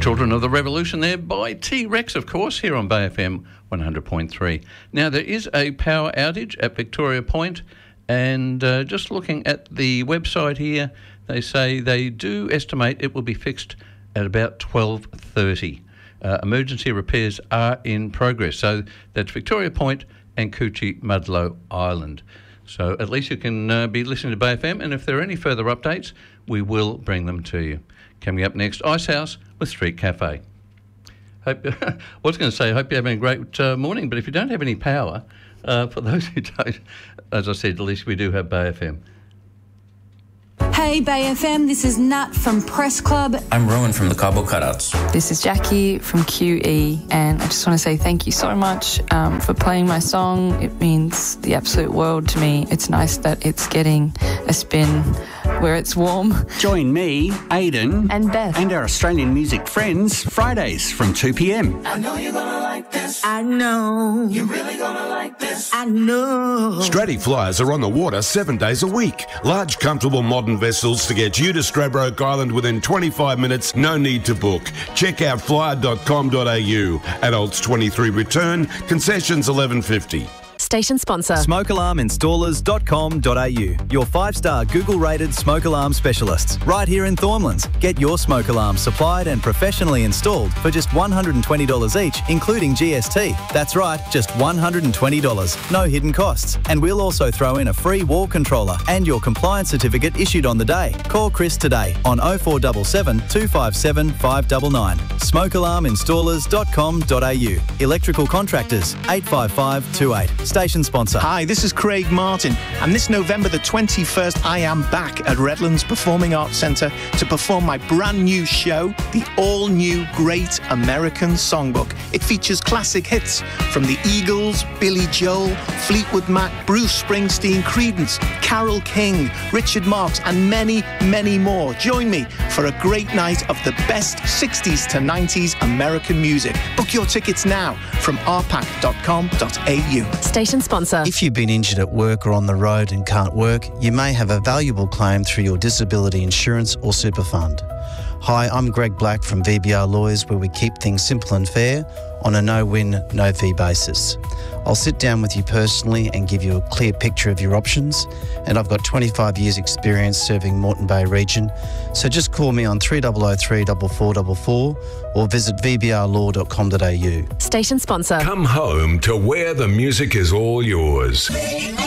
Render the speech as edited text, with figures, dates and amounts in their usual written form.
Children of the Revolution there by T-Rex, of course, here on Bay FM 100.3. Now, there is a power outage at Victoria Point, and just looking at the website here, they say they do estimate it will be fixed at about 12:30. Emergency repairs are in progress. So that's Victoria Point and Coochie Mudlow Island. So at least you can be listening to Bay FM, and if there are any further updates, we will bring them to you. Coming up next, Icehouse with Street Cafe. I was going to say, I hope you're having a great morning, but if you don't have any power, for those who don't, as I said, at least we do have Bay FM. Hey Bay FM, this is Nat from Press Club. I'm Rowan from the Cabo Cutouts. This is Jackie from QE, and I just want to say thank you so much for playing my song. It means the absolute world to me. It's nice that it's getting a spin where it's warm. Join me, Aidan, and Beth, and our Australian music friends, Fridays from 2 p.m. I know you're gonna like this. I know. You're really gonna like this. I know. Stratty Flyers are on the water 7 days a week. Large, comfortable, modern vessels to get you to Stradbroke Island within 25 minutes. No need to book. Check out flyer.com.au. Adults 23 return. Concessions $11.50. Station sponsor. SmokeAlarmInstallers.com.au. Your 5-star Google-rated smoke alarm specialists. Right here in Thornlands. Get your smoke alarm supplied and professionally installed for just $120 each, including GST. That's right, just $120. No hidden costs. And we'll also throw in a free wall controller and your compliance certificate issued on the day. Call Chris today on 0477 257 599. SmokeAlarmInstallers.com.au. Electrical contractors 85528. Station sponsor. Hi, this is Craig Martin, and this November the 21st I am back at Redlands Performing Arts Centre to perform my brand new show, the all-new Great American Songbook. It features classic hits from the Eagles, Billy Joel, Fleetwood Mac, Bruce Springsteen, Creedence, Carole King, Richard Marx, and many, many more. Join me for a great night of the best 60s to 90s American music. Book your tickets now from rpac.com.au. Station sponsor. If you've been injured at work or on the road and can't work, you may have a valuable claim through your disability insurance or super fund. Hi, I'm Greg Black from VBR Lawyers, where we keep things simple and fair on a no-win, no-fee basis. I'll sit down with you personally and give you a clear picture of your options, and I've got 25 years experience serving Moreton Bay region, so just call me on 3003 4444 or visit vbrlaw.com.au. Station sponsor. Come home to where the music is all yours.